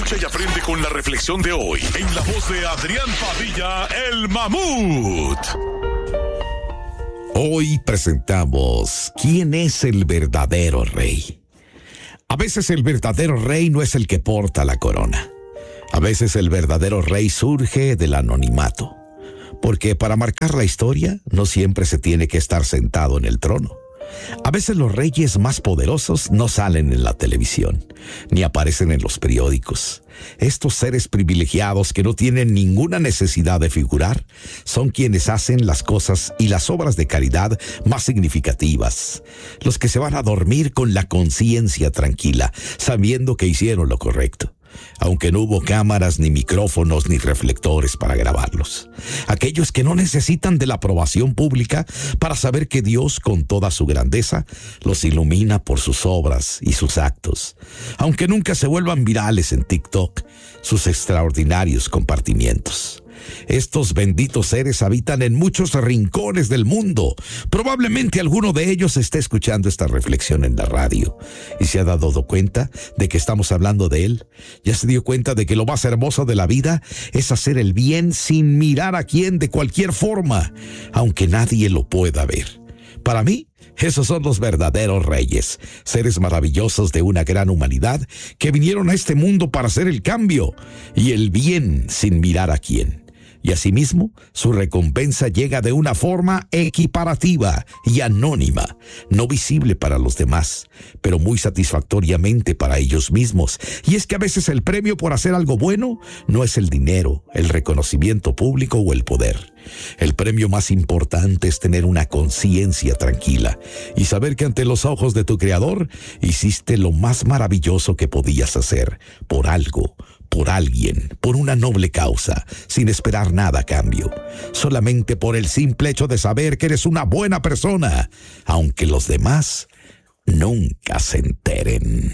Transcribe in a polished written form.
Escucha y aprende con la reflexión de hoy en la voz de Adrián Padilla, el Mamut. Hoy presentamos ¿Quién es el verdadero rey? A veces el verdadero rey no es el que porta la corona. A veces el verdadero rey surge del anonimato. Porque para marcar la historia no siempre se tiene que estar sentado en el trono. A veces los reyes más poderosos no salen en la televisión, ni aparecen en los periódicos. Estos seres privilegiados que no tienen ninguna necesidad de figurar son quienes hacen las cosas y las obras de caridad más significativas. Los que se van a dormir con la conciencia tranquila, sabiendo que hicieron lo correcto. Aunque no hubo cámaras, ni micrófonos, ni reflectores para grabarlos. Aquellos que no necesitan de la aprobación pública para saber que Dios, con toda su grandeza, los ilumina por sus obras y sus actos. Aunque nunca se vuelvan virales en TikTok, sus extraordinarios compartimientos. Estos benditos seres habitan en muchos rincones del mundo. Probablemente alguno de ellos esté escuchando esta reflexión en la radio y se ha dado cuenta de que estamos hablando de él. Ya se dio cuenta de que lo más hermoso de la vida es hacer el bien sin mirar a quién, de cualquier forma, aunque nadie lo pueda ver. Para mí, esos son los verdaderos reyes, seres maravillosos de una gran humanidad que vinieron a este mundo para hacer el cambio y el bien sin mirar a quién. Y asimismo, su recompensa llega de una forma equiparativa y anónima, no visible para los demás, pero muy satisfactoriamente para ellos mismos. Y es que a veces el premio por hacer algo bueno no es el dinero, el reconocimiento público o el poder. El premio más importante es tener una conciencia tranquila y saber que ante los ojos de tu Creador hiciste lo más maravilloso que podías hacer, por algo, por alguien, por una noble causa, sin esperar nada a cambio, solamente por el simple hecho de saber que eres una buena persona, aunque los demás nunca se enteren.